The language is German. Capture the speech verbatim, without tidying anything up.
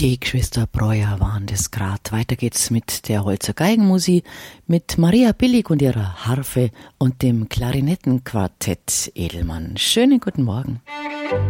Die Geschwister Breuer waren das grad. Weiter geht's mit der Holzer Geigenmusik, mit Maria Billig und ihrer Harfe und dem Klarinettenquartett Edelmann. Schönen guten Morgen.